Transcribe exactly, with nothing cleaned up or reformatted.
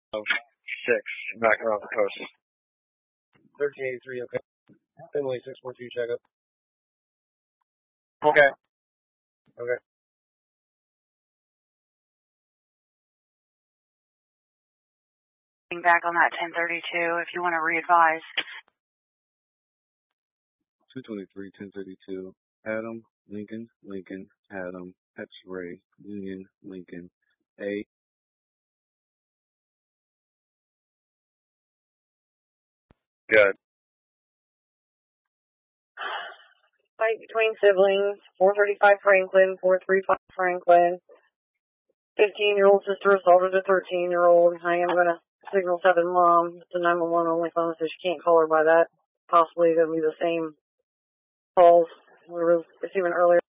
of six, back around the coast. thirteen eighty-three, okay. Finley six four two, check up. Okay. Okay. Back on that ten thirty-two if you want to re-advise. two twenty-three, ten thirty-two, Adam, Lincoln, Lincoln, Adam, X-ray, Union, Lincoln, A. Good. Fight between siblings, four thirty-five Franklin, four thirty-five Franklin. fifteen-year-old sister assaulted a thirteen-year-old. I am going to signal seven mom. It's a nine one one only phone, so she can't call her by that. Possibly going to be the same calls we were receiving earlier.